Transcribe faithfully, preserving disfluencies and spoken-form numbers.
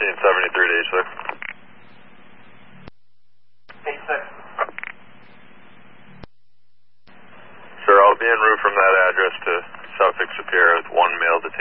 fourteen seventy-three to H six. H six. Sir, I'll be en route from that address to Suffolk Superior with one male